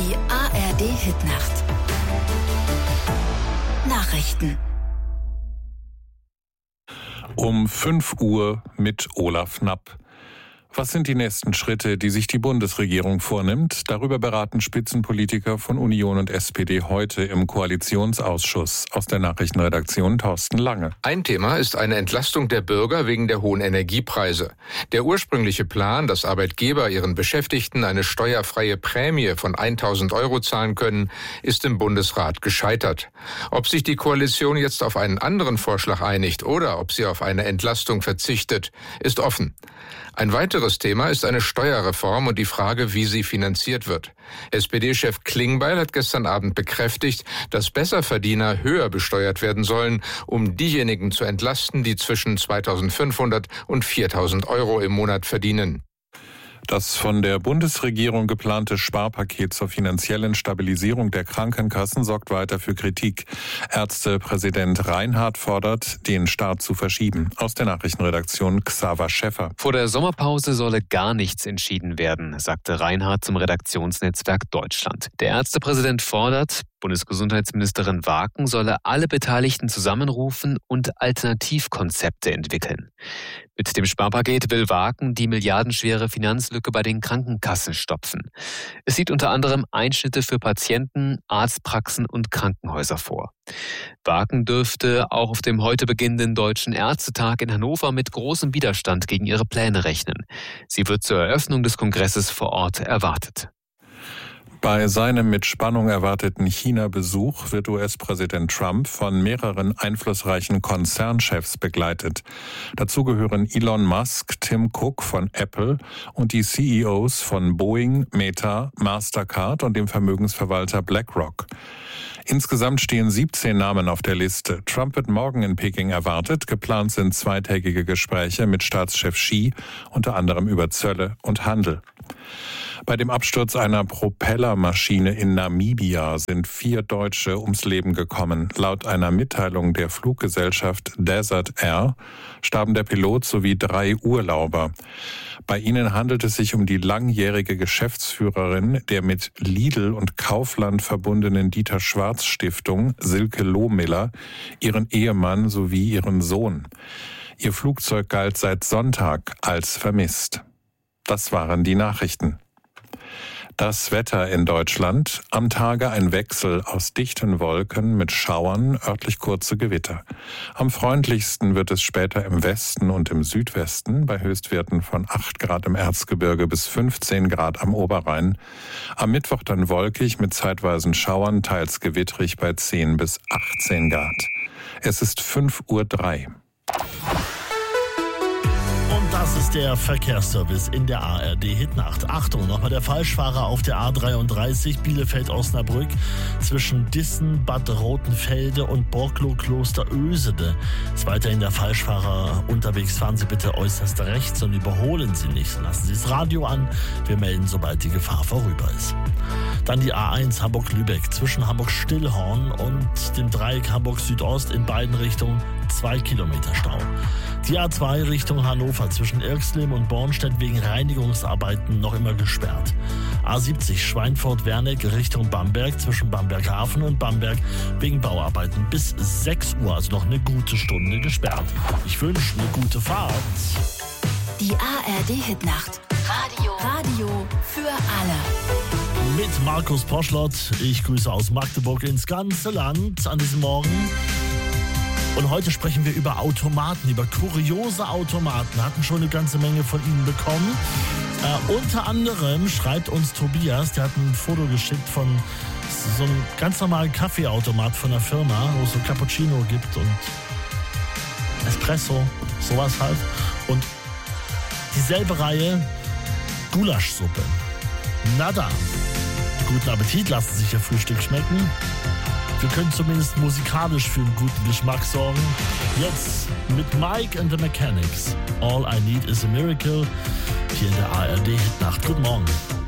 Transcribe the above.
Die ARD-Hitnacht. Nachrichten. Um 5 Uhr mit Olaf Knapp. Was sind die nächsten Schritte, die sich die Bundesregierung vornimmt? Darüber beraten Spitzenpolitiker von Union und SPD heute im Koalitionsausschuss. Aus der Nachrichtenredaktion Thorsten Lange. Ein Thema ist eine Entlastung der Bürger wegen der hohen Energiepreise. Der ursprüngliche Plan, dass Arbeitgeber ihren Beschäftigten eine steuerfreie Prämie von 1.000 € zahlen können, ist im Bundesrat gescheitert. Ob sich die Koalition jetzt auf einen anderen Vorschlag einigt oder ob sie auf eine Entlastung verzichtet, ist offen. Ein weiteres Thema ist eine Steuerreform und die Frage, wie sie finanziert wird. SPD-Chef Klingbeil hat gestern Abend bekräftigt, dass Besserverdiener höher besteuert werden sollen, um diejenigen zu entlasten, die zwischen 2.500 und 4.000 € im Monat verdienen. Das von der Bundesregierung geplante Sparpaket zur finanziellen Stabilisierung der Krankenkassen sorgt weiter für Kritik. Ärztepräsident Reinhardt fordert, den Start zu verschieben. Aus der Nachrichtenredaktion Xaver Schäffer. Vor der Sommerpause solle gar nichts entschieden werden, sagte Reinhardt zum Redaktionsnetzwerk Deutschland. Der Ärztepräsident fordert, Bundesgesundheitsministerin Waken solle alle Beteiligten zusammenrufen und Alternativkonzepte entwickeln. Mit dem Sparpaket will Waken die milliardenschwere Finanzlücke bei den Krankenkassen stopfen. Es sieht unter anderem Einschnitte für Patienten, Arztpraxen und Krankenhäuser vor. Waken dürfte auch auf dem heute beginnenden Deutschen Ärztetag in Hannover mit großem Widerstand gegen ihre Pläne rechnen. Sie wird zur Eröffnung des Kongresses vor Ort erwartet. Bei seinem mit Spannung erwarteten China-Besuch wird US-Präsident Trump von mehreren einflussreichen Konzernchefs begleitet. Dazu gehören Elon Musk, Tim Cook von Apple und die CEOs von Boeing, Meta, Mastercard und dem Vermögensverwalter BlackRock. Insgesamt stehen 17 Namen auf der Liste. Trump wird morgen in Peking erwartet. Geplant sind zweitägige Gespräche mit Staatschef Xi, unter anderem über Zölle und Handel. Bei dem Absturz einer Propellermaschine in Namibia sind 4 Deutsche ums Leben gekommen. Laut einer Mitteilung der Fluggesellschaft Desert Air starben der Pilot sowie 3 Urlauber. Bei ihnen handelt es sich um die langjährige Geschäftsführerin der mit Lidl und Kaufland verbundenen Dieter-Schwarz-Stiftung, Silke Lohmiller, ihren Ehemann sowie ihren Sohn. Ihr Flugzeug galt seit Sonntag als vermisst. Das waren die Nachrichten. Das Wetter in Deutschland. Am Tage ein Wechsel aus dichten Wolken mit Schauern, örtlich kurze Gewitter. Am freundlichsten wird es später im Westen und im Südwesten bei Höchstwerten von 8 Grad im Erzgebirge bis 15 Grad am Oberrhein. Am Mittwoch dann wolkig mit zeitweisen Schauern, teils gewittrig bei 10 bis 18 Grad. Es ist 5:03 Uhr. Das ist der Verkehrsservice in der ARD-Hitnacht. Achtung, nochmal der Falschfahrer auf der A33 Bielefeld-Osnabrück zwischen Dissen, Bad Rotenfelde und Borklow-Kloster-Ösede. Ist weiterhin der Falschfahrer unterwegs. Fahren Sie bitte äußerst rechts und überholen Sie nicht. Lassen Sie das Radio an. Wir melden, sobald die Gefahr vorüber ist. Dann die A1 Hamburg-Lübeck zwischen Hamburg-Stillhorn und dem Dreieck Hamburg-Südost in beiden Richtungen 2 Kilometer Stau. Die A2 Richtung Hannover zwischen Irxlim und Bornstedt wegen Reinigungsarbeiten noch immer gesperrt. A70 Schweinfurt-Werneck Richtung Bamberg zwischen Bamberg-Hafen und Bamberg wegen Bauarbeiten bis 6 Uhr, also noch eine gute Stunde gesperrt. Ich wünsche eine gute Fahrt. Die ARD-Hitnacht. Radio für alle. Mit Markus Poschlott. Ich grüße aus Magdeburg ins ganze Land an diesem Morgen. Und heute sprechen wir über Automaten, über kuriose Automaten. Hatten schon eine ganze Menge von ihnen bekommen. Unter anderem schreibt uns Tobias, der hat ein Foto geschickt von so einem ganz normalen Kaffeeautomat von einer Firma, wo es so Cappuccino gibt und Espresso, sowas halt. Und dieselbe Reihe Gulaschsuppe. Na dann. Guten Appetit, lassen Sie sich Ihr Frühstück schmecken. Wir können zumindest musikalisch für einen guten Geschmack sorgen. Jetzt mit Mike and the Mechanics. All I Need is a Miracle. Hier in der ARD-Hitnacht. Guten Morgen.